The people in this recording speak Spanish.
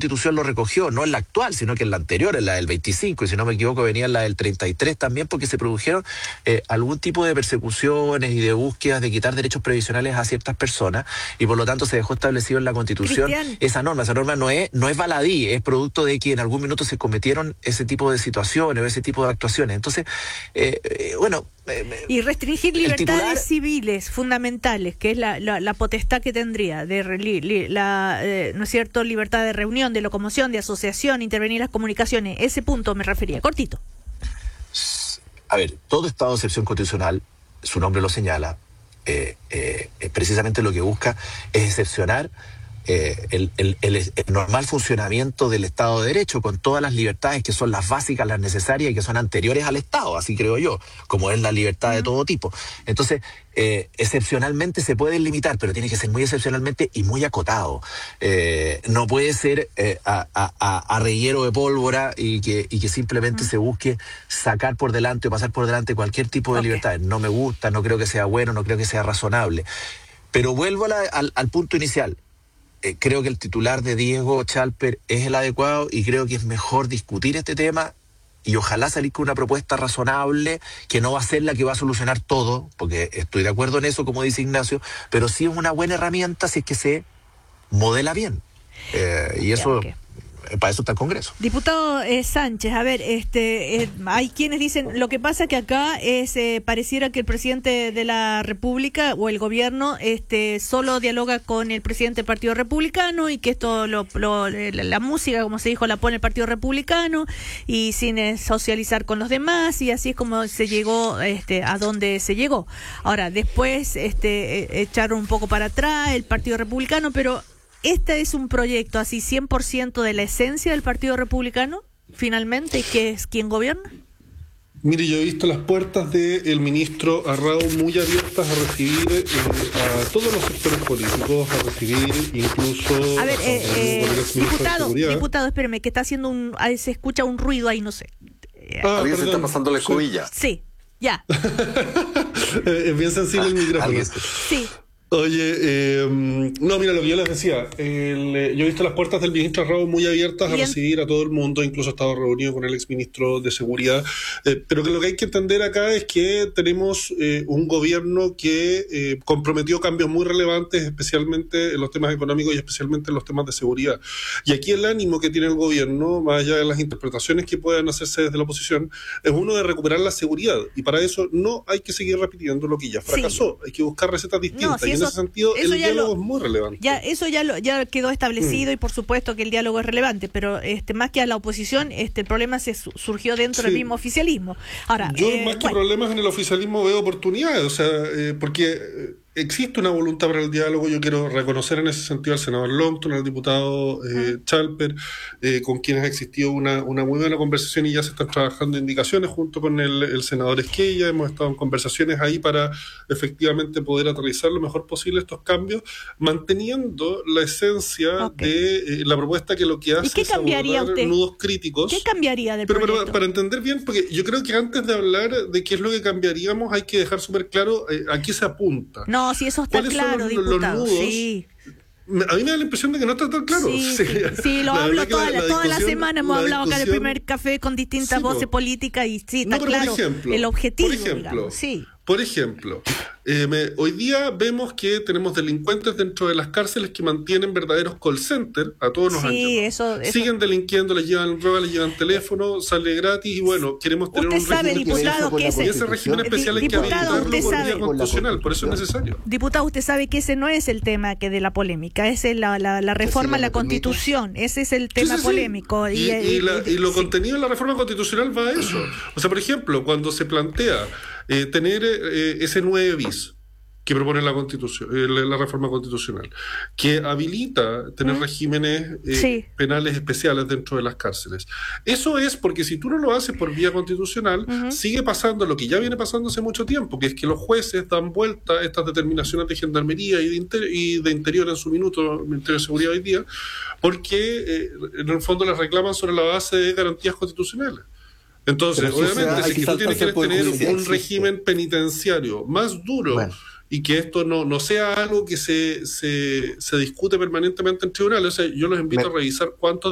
Constitución lo recogió, no en la actual, sino que en la anterior, en la del 25, y si no me equivoco venía en la del 33 también, porque se produjeron algún tipo de persecuciones y de búsquedas de quitar derechos previsionales a ciertas personas, y por lo tanto se dejó establecido en la Constitución esa norma. Esa norma no es baladí, es producto de que en algún minuto se cometieron ese tipo de situaciones o ese tipo de actuaciones. Entonces, y restringir libertades civiles fundamentales, que es la potestad que tendría de ¿no es cierto?, libertad de reunión, de locomoción, de asociación, intervenir las comunicaciones. Ese punto me refería, cortito. A ver, todo estado de excepción constitucional, su nombre lo señala, precisamente lo que busca es excepcionar el normal funcionamiento del Estado de Derecho, con todas las libertades que son las básicas, las necesarias y que son anteriores al Estado, así creo yo, como es la libertad de todo tipo. Entonces, excepcionalmente se puede limitar, pero tiene que ser muy excepcionalmente y muy acotado. No puede ser a reguero de pólvora y que simplemente se busque sacar por delante o pasar por delante cualquier tipo de libertad. No me gusta, no creo que sea bueno, no creo que sea razonable. Pero vuelvo al punto inicial. Creo que el titular de Diego Chalper es el adecuado y creo que es mejor discutir este tema y ojalá salir con una propuesta razonable que no va a ser la que va a solucionar todo, porque estoy de acuerdo en eso, como dice Ignacio, pero sí es una buena herramienta si es que se modela bien. Y eso... Para eso está el Congreso. Diputado Sánchez, a ver, hay quienes dicen, lo que pasa que acá pareciera que el presidente de la República o el gobierno solo dialoga con el presidente del Partido Republicano y que esto la música, como se dijo, la pone el Partido Republicano y sin socializar con los demás, y así es como se llegó a donde se llegó. Ahora, después echaron un poco para atrás el Partido Republicano, pero ¿este es un proyecto así 100% de la esencia del Partido Republicano, finalmente, que es quien gobierna? Mire, yo he visto las puertas del ministro Arrao muy abiertas a recibir a todos los sectores políticos, a recibir incluso... A ver, diputado, espéreme, que está haciendo se escucha un ruido ahí, no sé. ¿Alguien se está pasando la escobilla? Sí, ya. Es bien sensible el micrófono. Sí. Oye, no, mira, lo que yo les decía, yo he visto las puertas del ministro Arrao muy abiertas a recibir a todo el mundo, incluso he estado reunido con el exministro de Seguridad, pero que lo que hay que entender acá es que tenemos un gobierno que comprometió cambios muy relevantes, especialmente en los temas económicos y especialmente en los temas de seguridad. Y aquí el ánimo que tiene el gobierno, más allá de las interpretaciones que puedan hacerse desde la oposición, es uno de recuperar la seguridad, y para eso no hay que seguir repitiendo lo que ya fracasó, hay que buscar recetas distintas. No, en ese sentido, el diálogo es muy relevante. Eso ya quedó establecido y por supuesto que el diálogo es relevante, pero más que a la oposición, el problema surgió dentro del mismo oficialismo. Ahora, yo más que problemas en el oficialismo veo oportunidades, o sea, porque existe una voluntad para el diálogo. Yo quiero reconocer en ese sentido al senador Longton, al diputado Chalper, con quienes ha existido una muy buena conversación y ya se están trabajando indicaciones junto con el senador Esquella. Hemos estado en conversaciones ahí para efectivamente poder aterrizar lo mejor posible estos cambios, manteniendo la esencia de la propuesta, que lo que hace es abordar nudos críticos. ¿Qué cambiaría del proyecto? Pero para entender bien, porque yo creo que antes de hablar de qué es lo que cambiaríamos, hay que dejar súper claro a qué se apunta. No, si eso está claro, diputado. Los nudos? Sí. A mí me da la impresión de que no está tan claro. Sí, lo hablo toda la semana. Hemos hablado acá en el primer café con distintas voces políticas y sí, está claro el objetivo. Por ejemplo, hoy día vemos que tenemos delincuentes dentro de las cárceles que mantienen verdaderos call centers. A todos nos han llamado. Siguen delinquiendo, les llevan droga, les llevan teléfono, sale gratis y bueno, queremos tener un régimen diputado, y ese régimen especial hay que habilitarlo por vía constitucional, por eso es necesario. Diputado, usted sabe que ese no es el tema que de la polémica, es la reforma a la Constitución, ese es el tema polémico. Y lo contenido de la reforma constitucional va a eso. O sea, por ejemplo, cuando se plantea tener ese 9 bis que propone la Constitución, la reforma constitucional, que habilita tener regímenes penales especiales dentro de las cárceles. Eso es porque si tú no lo haces por vía constitucional, sigue pasando lo que ya viene pasando hace mucho tiempo, que es que los jueces dan vuelta a estas determinaciones de gendarmería y de interior en su minuto, Ministerio de Seguridad hoy día, porque en el fondo les reclaman sobre la base de garantías constitucionales. Entonces, obviamente, si tú tienes que tener un régimen penitenciario más duro, y que esto no sea algo que se discute permanentemente en tribunales, o sea, yo los invito a revisar cuántos